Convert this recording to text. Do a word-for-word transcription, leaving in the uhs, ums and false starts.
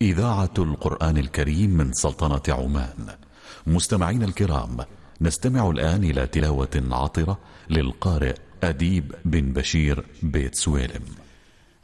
إذاعة القرآن الكريم من سلطنة عمان. مستمعين الكرام، نستمع الآن إلى تلاوة عطرة للقارئ أديب بن بشير بيت سويلم.